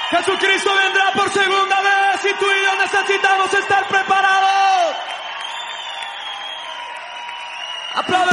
Jesucristo vendrá por segunda vez y tú y yo necesitamos estar preparados. ¡Aplausos!